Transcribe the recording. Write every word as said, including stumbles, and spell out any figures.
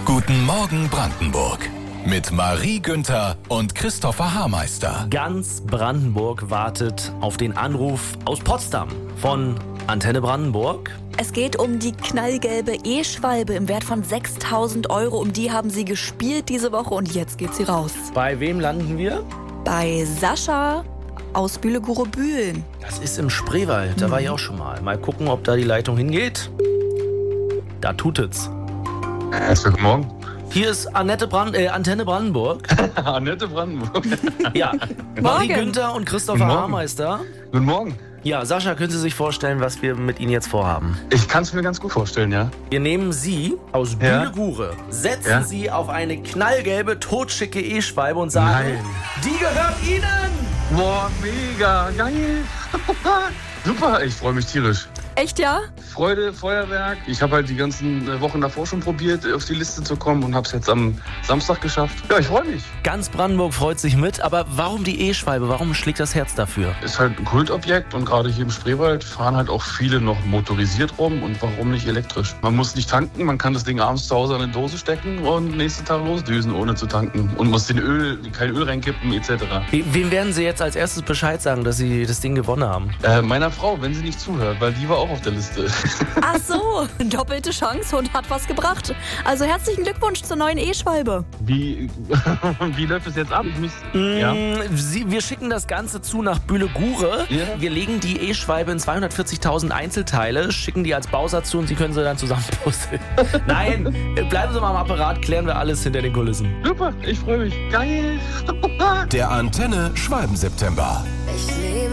Guten Morgen Brandenburg mit Marie Günther und Christopher Haarmeister. Ganz Brandenburg wartet auf den Anruf aus Potsdam von Antenne Brandenburg. Es geht um die knallgelbe E-Schwalbe im Wert von sechstausend Euro. Um die haben sie gespielt diese Woche und jetzt geht sie raus. Bei wem landen wir? Bei Sascha aus Bühle-Gurre-Bühlen. Das ist im Spreewald, da war ich auch schon mal. Mal gucken, ob da die Leitung hingeht. Da tut es. Guten Morgen. Hier ist Annette Brand- äh, Antenne Brandenburg. Annette Brandenburg. Ja, Marie Morgen. Günther und Christopher Morgen. Haarmeister. Guten Morgen. Ja, Sascha, können Sie sich vorstellen, was wir mit Ihnen jetzt vorhaben? Ich kann es mir ganz gut vorstellen, ja. Wir nehmen Sie aus Ja. Bühle-Gurre, setzen Ja. Sie auf eine knallgelbe, totschicke E-Schwalbe und sagen, Nein. die gehört Ihnen! Boah, mega, geil. Super, ich freue mich tierisch. Echt, ja? Freude, Feuerwerk. Ich habe halt die ganzen äh, Wochen davor schon probiert, auf die Liste zu kommen und habe es jetzt am Samstag geschafft. Ja, ich freue mich. Ganz Brandenburg freut sich mit, aber warum die E-Schwalbe? Warum schlägt das Herz dafür? Ist halt ein Kultobjekt und gerade hier im Spreewald fahren halt auch viele noch motorisiert rum und warum nicht elektrisch? Man muss nicht tanken, man kann das Ding abends zu Hause in eine Dose stecken und nächsten Tag losdüsen, ohne zu tanken und muss den Öl, kein Öl reinkippen et cetera. We- Wem werden Sie jetzt als erstes Bescheid sagen, dass Sie das Ding gewonnen haben? Äh, meiner Frau, wenn sie nicht zuhört, weil die war auch auf der Liste. Ach so, doppelte Chance und hat was gebracht. Also herzlichen Glückwunsch zur neuen E-Schwalbe. Wie, wie läuft es jetzt ab? Ich muss, Mm, ja. Sie, wir schicken das Ganze zu nach Bühle-Gurre. Ja. Wir legen die E-Schwalbe in zweihundertvierzigtausend Einzelteile, schicken die als Bausatz zu und Sie können sie dann zusammenpuzzeln. Nein, bleiben Sie mal am Apparat, klären wir alles hinter den Kulissen. Super, ich freue mich. Geil. Der Antenne Schwalben-September. Ich liebe